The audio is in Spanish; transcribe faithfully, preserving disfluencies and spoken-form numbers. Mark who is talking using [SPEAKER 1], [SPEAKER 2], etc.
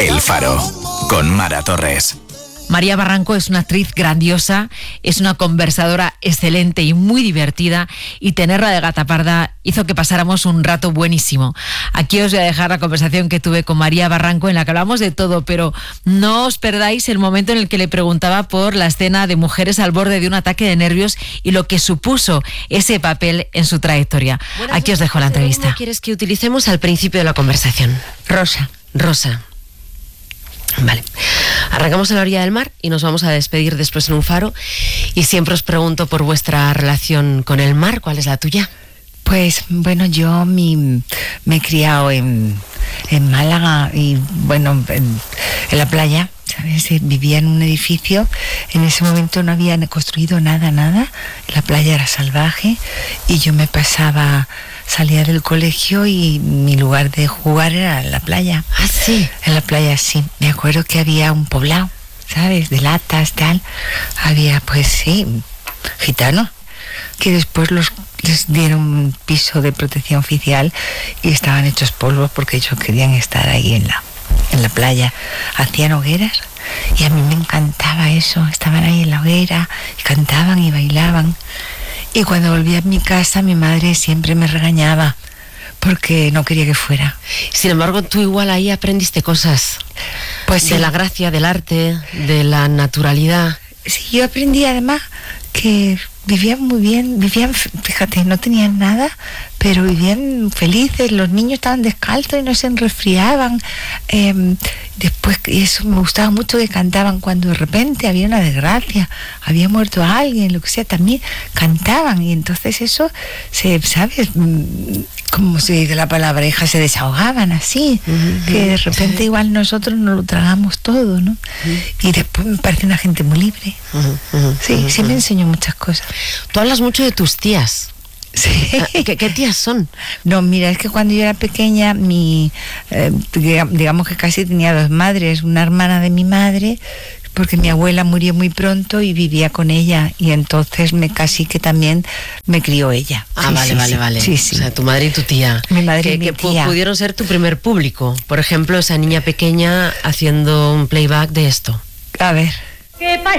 [SPEAKER 1] El Faro, con Mara Torres.
[SPEAKER 2] María Barranco es una actriz grandiosa, es una conversadora excelente y muy divertida, y tenerla de gata parda hizo que pasáramos un rato buenísimo. Aquí os voy a dejar la conversación que tuve con María Barranco, en la que hablamos de todo, pero no os perdáis el momento en el que le preguntaba por la escena de Mujeres al borde de un ataque de nervios y lo que supuso ese papel en su trayectoria. Buenas Aquí os dejo la entrevista.
[SPEAKER 3] ¿Cómo quieres que utilicemos al principio de la conversación?
[SPEAKER 2] Rosa.
[SPEAKER 3] Rosa. Vale, arrancamos a la orilla del mar y nos vamos a despedir después en un faro. Y siempre os pregunto por vuestra relación con el mar. ¿Cuál es la tuya?
[SPEAKER 4] Pues bueno, yo mi, me he criado en, en Málaga y bueno, en, en la playa, ¿sabes? Vivía en un edificio, en ese momento no habían construido nada, nada, la playa era salvaje y yo me pasaba, salía del colegio y mi lugar de jugar era la playa.
[SPEAKER 3] Ah, sí.
[SPEAKER 4] En la playa, sí. Me acuerdo que había un poblado, ¿sabes? De latas, tal. Había, pues sí, gitanos, que después los les dieron un piso de protección oficial y estaban hechos polvo porque ellos querían estar ahí en la, en la playa. Hacían hogueras y a mí me encantaba eso. Estaban ahí en la hoguera y cantaban y bailaban. Y cuando volví a mi casa, mi madre siempre me regañaba porque no quería que fuera.
[SPEAKER 3] Sin embargo, tú igual ahí aprendiste cosas.
[SPEAKER 4] Pues
[SPEAKER 3] de
[SPEAKER 4] sí.
[SPEAKER 3] La gracia del arte, de la naturalidad.
[SPEAKER 4] Sí, yo aprendí además que vivían muy bien, vivían, fíjate, no tenían nada, pero vivían felices, los niños estaban descalzos y no se resfriaban. Eh, después, y eso me gustaba mucho, que cantaban cuando de repente había una desgracia, había muerto alguien, lo que sea, también cantaban, y entonces eso, se, ¿sabes? Como se dice la palabra, hija, se desahogaban así, uh-huh. Que de repente igual nosotros nos lo tragamos todo, ¿no? Uh-huh. Y después me parece una gente muy libre. Uh-huh. Uh-huh. Sí, uh-huh. Sí me enseñó muchas cosas.
[SPEAKER 3] Tú hablas mucho de tus tías.
[SPEAKER 4] Sí.
[SPEAKER 3] ¿Qué, qué tías son?
[SPEAKER 4] No, mira, es que cuando yo era pequeña, mi eh, digamos que casi tenía dos madres, una hermana de mi madre, porque mi abuela murió muy pronto y vivía con ella, y entonces me casi que también me crió ella.
[SPEAKER 3] Ah,
[SPEAKER 4] sí,
[SPEAKER 3] vale,
[SPEAKER 4] sí,
[SPEAKER 3] vale,
[SPEAKER 4] sí.
[SPEAKER 3] vale.
[SPEAKER 4] Sí, sí.
[SPEAKER 3] O sea, tu madre y tu tía.
[SPEAKER 4] Mi madre
[SPEAKER 3] que,
[SPEAKER 4] y mi
[SPEAKER 3] que
[SPEAKER 4] tía.
[SPEAKER 3] pudieron ser tu primer público. Por ejemplo, esa niña pequeña haciendo un playback de esto.
[SPEAKER 4] A ver.
[SPEAKER 5] ¿Qué pasa?